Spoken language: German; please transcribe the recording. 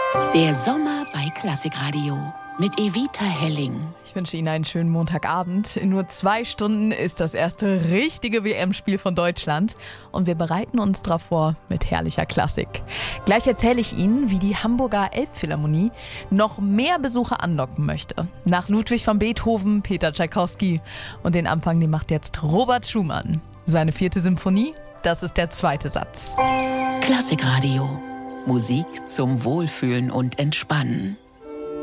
Der Sommer bei Klassikradio mit Evita Helling. Ich wünsche Ihnen einen schönen Montagabend. In nur 2 Stunden ist das erste richtige WM-Spiel von Deutschland. Und wir bereiten uns darauf vor mit herrlicher Klassik. Gleich erzähle ich Ihnen, wie die Hamburger Elbphilharmonie noch mehr Besucher anlocken möchte. Nach Ludwig van Beethoven, Peter Tschaikowski. Und den Anfang, den macht jetzt Robert Schumann. Seine 4. Symphonie, das ist der 2. Satz. Klassikradio. Musik zum Wohlfühlen und Entspannen.